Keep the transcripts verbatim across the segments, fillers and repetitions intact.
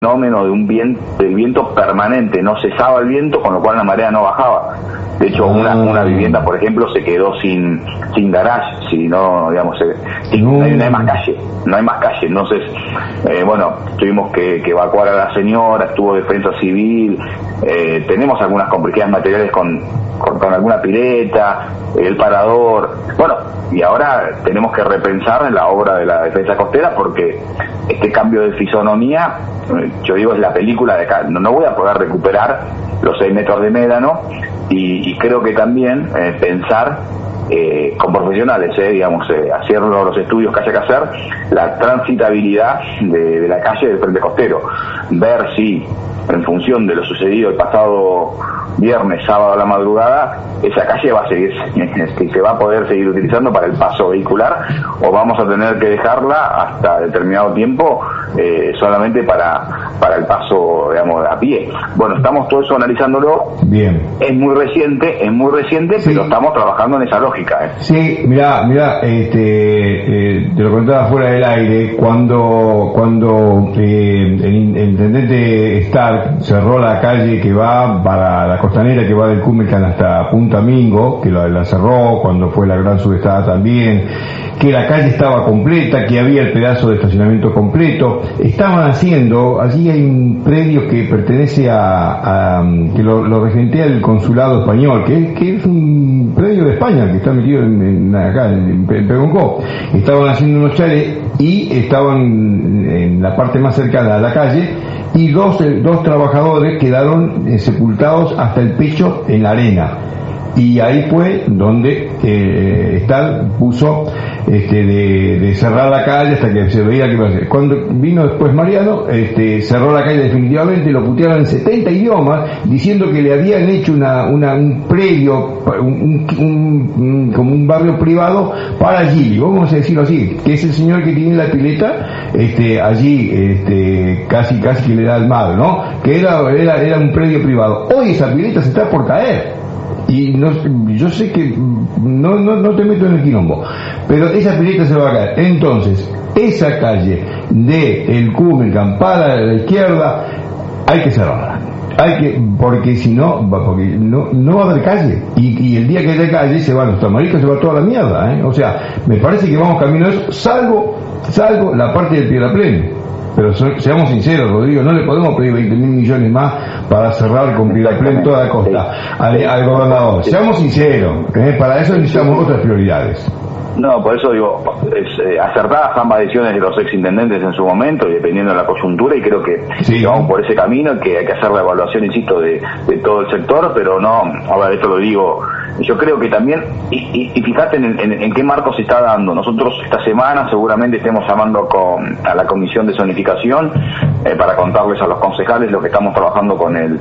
fenómeno de un viento, del viento permanente, no cesaba el viento, con lo cual la marea no bajaba. De hecho, una, una vivienda, por ejemplo, se quedó sin sin garage, si no, digamos, eh, sin, no, hay, no hay más calle, no hay más calle. Entonces, eh, bueno, tuvimos que, que evacuar a la señora, estuvo defensa civil, eh, tenemos algunas complejidades materiales con, con, con alguna pileta, el parador, bueno, y ahora tenemos que repensar la obra de la defensa costera porque este cambio de fisonomía, yo digo, es la película de acá, no, no voy a poder recuperar los seis metros de médano. Y, y creo que también eh, pensar eh, con profesionales, eh, digamos, eh, hacer los estudios que haya que hacer, la transitabilidad de, de la calle del frente costero, ver si en función de lo sucedido el pasado viernes, sábado a la madrugada, esa calle va a seguir, se va a poder seguir utilizando para el paso vehicular, o vamos a tener que dejarla hasta determinado tiempo eh, solamente para para el paso, digamos, a pie. Bueno, estamos todo eso analizándolo. Bien. Es muy reciente, es muy reciente, sí, pero estamos trabajando en esa lógica. ¿eh? Sí, mirá, mirá, este, eh, te lo contaba fuera del aire, cuando cuando eh, el, el intendente Stark cerró la calle que va para la costanera, que va del Cumecan hasta Punta Mingo, que la, la cerró, cuando fue la Gran Subestada también, que la calle estaba completa, que había el pedazo de estacionamiento completo, estaban haciendo, allí hay un predio que pertenece a, a que lo, lo regentea el consulado español, que, que es un predio de España, que está metido en, en acá, en, en Pegoncó. Estaban haciendo unos chales y estaban en la parte más cercana a la calle, y dos, dos trabajadores quedaron eh, sepultados hasta el pecho en la arena. Y ahí fue donde eh, Stal puso este, de, de cerrar la calle hasta que se veía que iba a hacer. Cuando vino después Mariano, este, cerró la calle definitivamente, lo putearon en setenta idiomas, diciendo que le habían hecho una, una un predio, un, un, un, como un barrio privado para Gili, vamos a decirlo así, que es el señor que tiene la pileta este, allí, este, casi casi que le da al mar, ¿no? Que era, era, era un predio privado. Hoy esa pileta se está por caer. Y no, yo sé que no, no, no te meto en el quilombo, pero esa pileta se va a caer. Entonces, esa calle de el Cumecan para la izquierda hay que cerrarla. Hay que, porque si no, porque no, no va a haber calle. Y, y el día que haya calle se van los tamariscos, se va toda la mierda, ¿eh? O sea, me parece que vamos camino a eso, salvo, salvo la parte del Piedraplén. Pero so, seamos sinceros, Rodrigo, no le podemos pedir veinte mil millones más para cerrar con Piedraplén toda la costa al, al gobernador. Seamos sinceros, ¿eh? Para eso necesitamos otras prioridades. No, por eso digo, es, eh, acertadas ambas decisiones de los exintendentes en su momento y dependiendo de la coyuntura, y creo que sí, vamos por ese camino, que hay que hacer la evaluación, insisto, de, de todo el sector, pero no, ahora esto lo digo, yo creo que también, y, y, y fíjate en, en, en qué marco se está dando. Nosotros esta semana seguramente estemos llamando con, a la comisión de zonificación eh, para contarles a los concejales lo que estamos trabajando con el...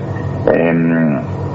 Eh,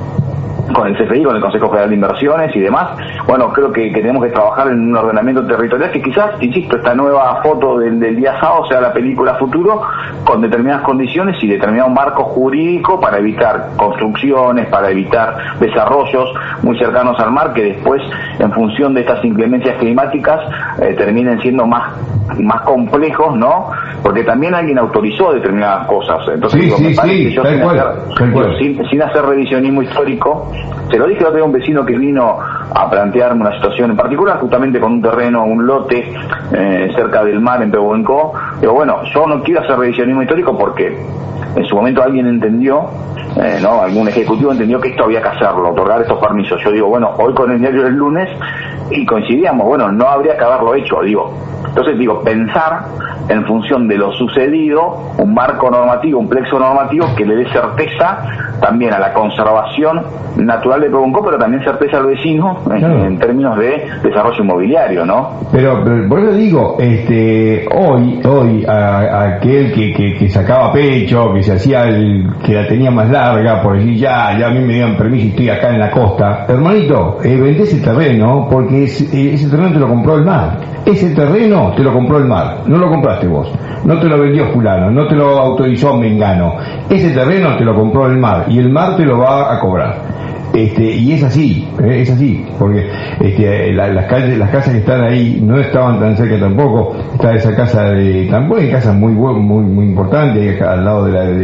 con el C F I, con el Consejo Federal de Inversiones y demás. Bueno, creo que, que tenemos que trabajar en un ordenamiento territorial que quizás, insisto, esta nueva foto del, del día sábado sea la película futuro con determinadas condiciones y determinado marco jurídico para evitar construcciones, para evitar desarrollos muy cercanos al mar que después, en función de estas inclemencias climáticas, eh, terminen siendo más más complejos, ¿no? Porque también alguien autorizó determinadas cosas. Entonces, sí, digo, sí, me parece sí, que yo tal sin, cual, hacer, tal cual. digo, sin, sin hacer revisionismo histórico, se lo dije a otro un vecino que vino a plantearme una situación en particular, justamente con un terreno, un lote eh, cerca del mar en Pehuenco. Digo, bueno, yo no quiero hacer revisionismo histórico porque en su momento alguien entendió, eh, no, algún ejecutivo entendió que esto había que hacerlo, otorgar estos permisos. Yo digo, bueno, hoy con el diario del lunes y coincidíamos, bueno, no habría que haberlo hecho, digo. Entonces digo, pensar en función de lo sucedido, un marco normativo, un plexo normativo que le dé certeza también a la conservación natural de Pehuenco, pero también certeza al vecino en, claro, en términos de desarrollo inmobiliario, ¿no? Pero, pero por eso digo, este, hoy, hoy, a, a aquel que, que, que sacaba pecho, que se hacía el, que la tenía más larga, por decir, ya, ya a mí me dieron permiso y estoy acá en la costa, hermanito, eh, vendé ese terreno, porque es, eh, ese terreno te lo compró el mar, ese terreno te lo compró el mar, no lo compraste vos, no te lo vendió fulano, no te lo autorizó Mengano, ese terreno te lo compró el mar, y el mar te lo va a cobrar. Este, y es así, eh, es así, porque este, la, las calles, las casas que están ahí no estaban tan cerca tampoco. Está esa casa de, tampoco hay casas muy muy muy importantes al lado de la de